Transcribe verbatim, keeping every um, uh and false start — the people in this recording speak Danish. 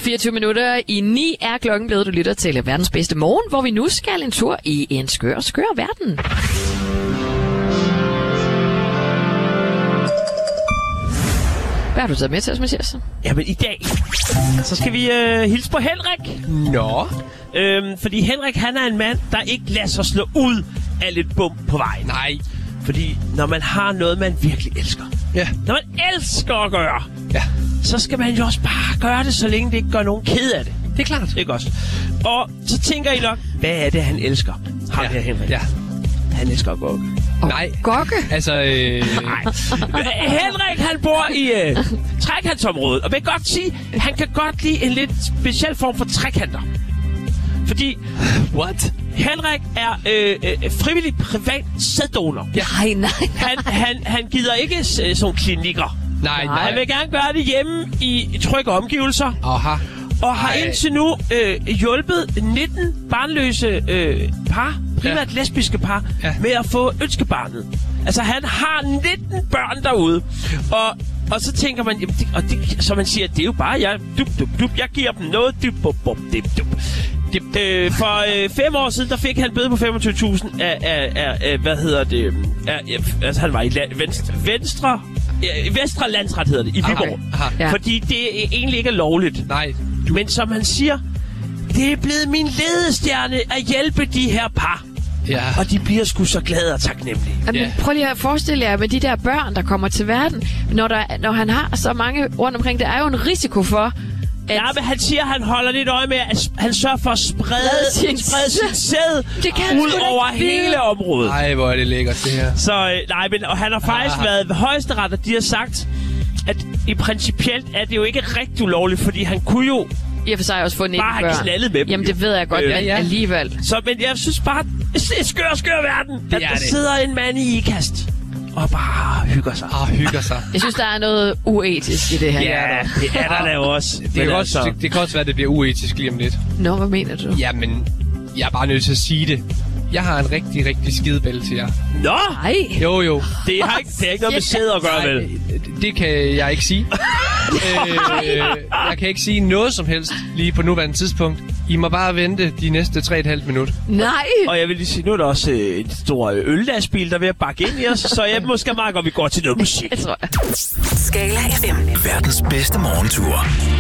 fireogtyve minutter i ni er klokken blevet. Du lytter til verdens bedste morgen, hvor vi nu skal en tur i en skør, skør verden. Hvad har du taget med til os, Mathias? Jamen, i dag, så skal vi øh, hilse på Henrik. Nå. Øhm, fordi Henrik, han er en mand, der ikke lader sig slå ud af lidt bum på vejen. Nej. Fordi når man har noget, man virkelig elsker. Ja. Når man elsker at gøre. Ja. Så skal man jo også bare gøre det, så længe det ikke gør nogen ked af det. Det er klart. Ikke også? Og så tænker I nok, hvad er det, han elsker? Ham Ja. her, Henrik. Ja. Han elsker at gå. Og Nej. gokke? Altså, øh... Nej. Henrik, han bor i øh, trekantsområdet. Og vil godt sige, han kan godt lide en lidt speciel form for trekanter. Fordi What? Henrik er øh, øh, frivillig privat sæddonor. Ja. Nej, nej. Han, han, han gider ikke øh, sådan nogle klinikker. Nej, Nej. nej. Han vil gerne gøre det hjemme i, i trygge omgivelser. Aha. Og har Ej. indtil nu øh, hjulpet nitten barnløse øh, par, primært Ja. lesbiske par, Ja. med at få ønskebarnet. Altså, han har nitten børn derude. Og, og så tænker man, jamen, det, og det, så man siger, det er jo bare, jeg, dup, dup, dup, jeg giver dem noget, dup, dup, dup, dup, dup. Det, øh, for øh, fem år siden, der fik han bøde på femogtyve tusind af, af, af, af, hvad hedder det, af, af, altså han var i la- venstre, venstre, øh, Vestre Landsret hedder det, i Viborg. Aha. Ja. Fordi det er egentlig ikke er lovligt. Nej. Men som han siger, det er blevet min ledestjerne at hjælpe de her par. Ja. Og de bliver sgu så glade og taknemmelige. Jamen, Ja. prøv lige at forestille jer med de der børn, der kommer til verden. Når, der, når han har så mange rundt omkring, der er jo en risiko for, at... Ja, men han siger, at han holder lidt øje med, at han sørger for at sprede Sprede sin sprede sin sæd Det kan han ud sgu da over ikke vide. hele området. Ej, hvor er det lækkert, det her. Så øh, nej, men og han har faktisk Ah. været ved højesteret, og de har sagt, at i principielt er det jo ikke rigtig ulovligt, fordi han kunne jo I og for sig også få nitten bare have børn. knaldet med dem. Jamen, jo. det ved jeg godt, Øh, men ja. alligevel. Så, men jeg synes bare, det er skør, skør verden, Det at er der det. sidder en mand i ikast og bare hygger sig. Ah, hygger sig. Jeg synes, der er noget uetisk i det her. Ja, det er der da også. Det kan, også, det, det kan også være, at det bliver uetisk lige om lidt. Nå, hvad mener du? Jamen, jeg er bare nødt til at sige det. Jeg har en rigtig, rigtig skidebælle til jer. Nå! Nej. Jo, jo. Det har ikke, det har ikke noget med sæd at gøre, vel? Nej, det kan jeg ikke sige. øh, jeg kan ikke sige noget som helst lige på nuværende tidspunkt. I må bare vente de næste tre og et halvt minut. Nej. Og jeg vil lige sige, nu er der også øh, en stor øllastbil, der er ved at bakke ind i os, så jeg måske meget godt, vi går til noget musik. Jeg tror jeg. Skala F M. Verdens bedste morgentur.